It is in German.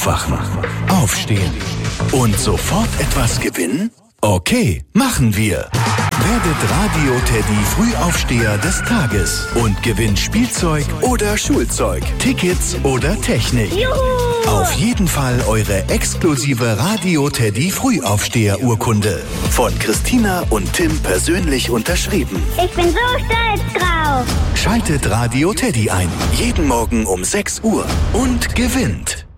Aufwachen, aufstehen und sofort etwas gewinnen? Okay, machen wir. Werdet Radio Teddy Frühaufsteher des Tages und gewinnt Spielzeug oder Schulzeug, Tickets oder Technik. Juhu! Auf jeden Fall eure exklusive Radio Teddy Frühaufsteher-Urkunde. Von Christina und Tim persönlich unterschrieben. Ich bin so stolz drauf. Schaltet Radio Teddy ein. Jeden Morgen um 6 Uhr und gewinnt.